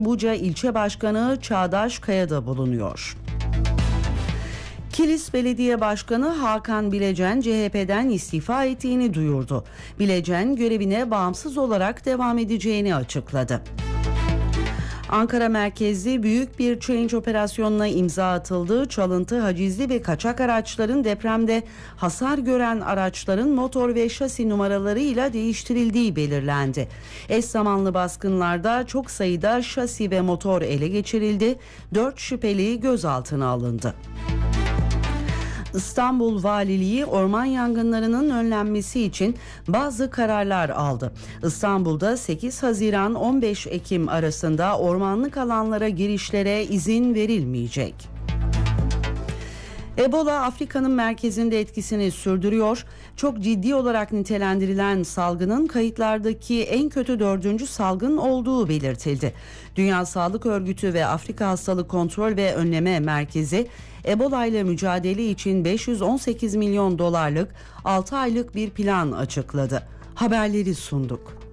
Buca İlçe Başkanı Çağdaş Kaya bulunuyor. Kilis Belediye Başkanı Hakan Bilecen CHP'den istifa ettiğini duyurdu. Bilecen görevine bağımsız olarak devam edeceğini açıkladı. Ankara merkezli büyük bir change operasyonuna imza atıldı. Çalıntı, hacizli ve kaçak araçların depremde hasar gören araçların motor ve şasi numaralarıyla değiştirildiği belirlendi. Eş zamanlı baskınlarda çok sayıda şasi ve motor ele geçirildi. 4 şüpheli gözaltına alındı. İstanbul Valiliği orman yangınlarının önlenmesi için bazı kararlar aldı. İstanbul'da 8 Haziran 15 Ekim arasında ormanlık alanlara girişlere izin verilmeyecek. Ebola Afrika'nın merkezinde etkisini sürdürüyor. Çok ciddi olarak nitelendirilen salgının kayıtlardaki en kötü 4. salgın olduğu belirtildi. Dünya Sağlık Örgütü ve Afrika Hastalık Kontrol ve Önleme Merkezi Ebola ile mücadele için 518 milyon dolarlık 6 aylık bir plan açıkladı. Haberleri sunduk.